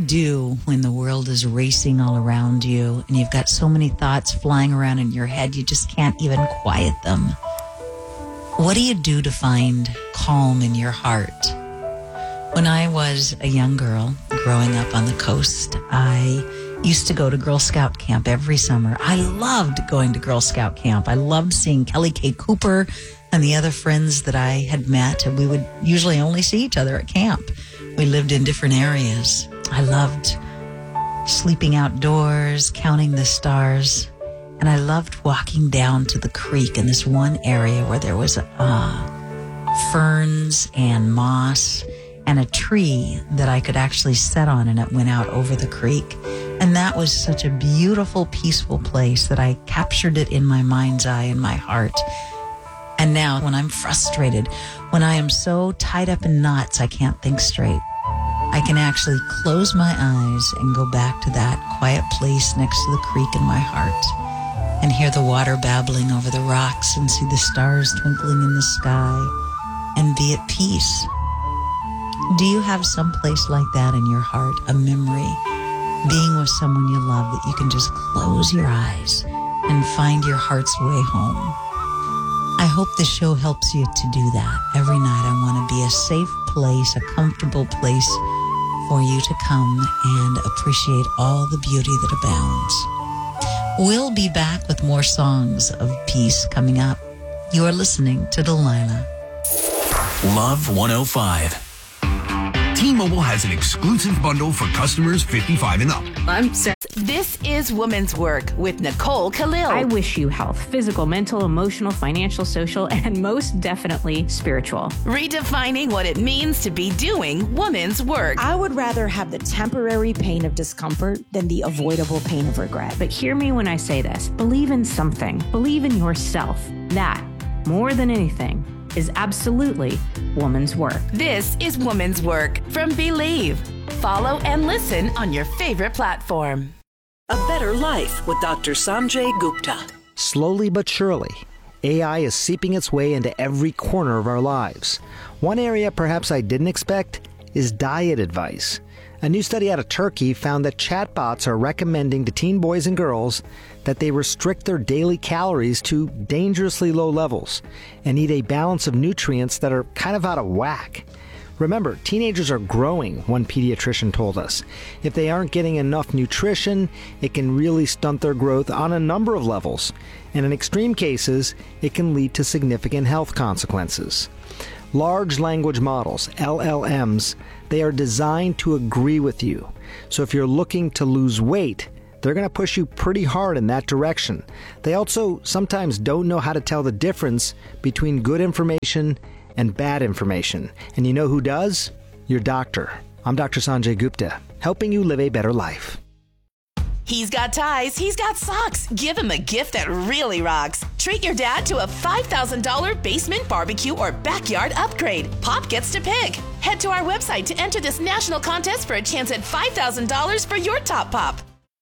do when the world is racing all around you and you've got so many thoughts flying around in your head, you just can't even quiet them? What do you do to find calm in your heart? When I was a young girl growing up on the coast, I used to go to Girl Scout camp every summer. I loved going to Girl Scout camp. I loved seeing Kelly K. Cooper and the other friends that I had met. And we would usually only see each other at camp. We lived in different areas. I loved sleeping outdoors, counting the stars. And I loved walking down to the creek in this one area where there was ferns and moss and a tree that I could actually sit on, and it went out over the creek. And that was such a beautiful, peaceful place that I captured it in my mind's eye and my heart. And now when I'm frustrated, when I am so tied up in knots I can't think straight, I can actually close my eyes and go back to that quiet place next to the creek in my heart and hear the water babbling over the rocks and see the stars twinkling in the sky and be at peace. Do you have some place like that in your heart, a memory, being with someone you love that you can just close your eyes and find your heart's way home? I hope this show helps you to do that. Every night I want to be a safe place, a comfortable place for you to come and appreciate all the beauty that abounds. We'll be back with more songs of peace coming up. You are listening to Delilah. Love 105. T-Mobile has an exclusive bundle for customers 55 and up. I'm Sarah. This is Woman's Work with Nicole Khalil. I wish you health, physical, mental, emotional, financial, social, and most definitely spiritual. Redefining what it means to be doing woman's work. I would rather have the temporary pain of discomfort than the avoidable pain of regret. But hear me when I say this. Believe in something. Believe in yourself. That, more than anything, is absolutely woman's work. This is Woman's Work from Believe. Follow and listen on your favorite platform. A Better Life with Dr. Sanjay Gupta. Slowly but surely, AI is seeping its way into every corner of our lives. One area perhaps I didn't expect is diet advice. A new study out of Turkey found that chatbots are recommending to teen boys and girls that they restrict their daily calories to dangerously low levels and eat a balance of nutrients that are kind of out of whack. Remember, teenagers are growing, one pediatrician told us. If they aren't getting enough nutrition, it can really stunt their growth on a number of levels. And in extreme cases, it can lead to significant health consequences. Large language models, LLMs, they are designed to agree with you. So if you're looking to lose weight, they're going to push you pretty hard in that direction. They also sometimes don't know how to tell the difference between good information and bad information. And you know who does? Your doctor. I'm Dr. Sanjay Gupta, helping you live a better life. He's got ties, he's got socks. Give him a gift that really rocks. Treat your dad to a $5,000 basement barbecue or backyard upgrade. Pop gets to pick. Head to our website to enter this national contest for a chance at $5,000 for your top pop.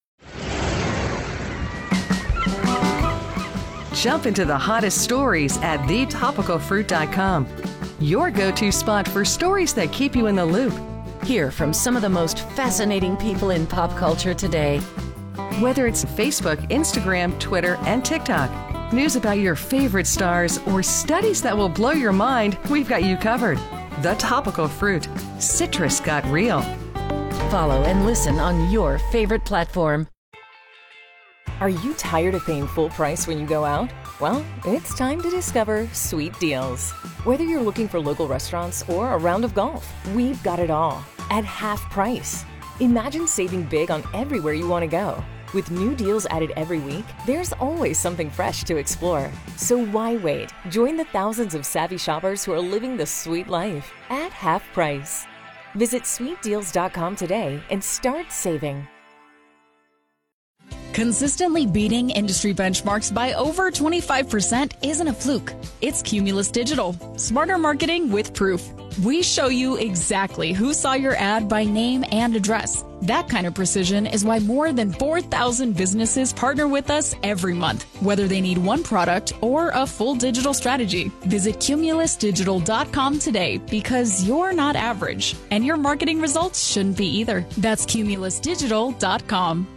Jump into the hottest stories at thetopicalfruit.com. Your go-to spot for stories that keep you in the loop. Hear from some of the most fascinating people in pop culture today. Whether it's Facebook, Instagram, Twitter, and TikTok, news about your favorite stars, or studies that will blow your mind, we've got you covered. The Topical Fruit. Citrus got real. Follow and listen on your favorite platform. Are you tired of paying full price when you go out? Well, it's time to discover Sweet Deals. Whether you're looking for local restaurants or a round of golf, we've got it all at half price. Imagine saving big on everywhere you want to go. With new deals added every week, there's always something fresh to explore. So why wait? Join the thousands of savvy shoppers who are living the sweet life at half price. Visit sweetdeals.com today and start saving. Consistently beating industry benchmarks by over 25% isn't a fluke. It's Cumulus Digital. Smarter marketing with proof. We show you exactly who saw your ad by name and address. That kind of precision is why more than 4,000 businesses partner with us every month, whether they need one product or a full digital strategy. Visit cumulusdigital.com today because you're not average, and your marketing results shouldn't be either. That's cumulusdigital.com.